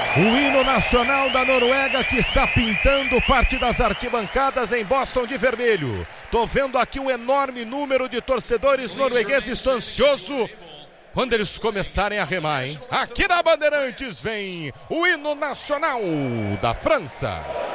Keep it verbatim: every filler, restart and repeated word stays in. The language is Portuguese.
O hino nacional da Noruega que está pintando parte das arquibancadas em Boston de vermelho. Tô vendo aqui um enorme número de torcedores noruegueses. Estou ansioso quando eles começarem a remar, hein? Aqui na Bandeirantes vem o hino nacional da França.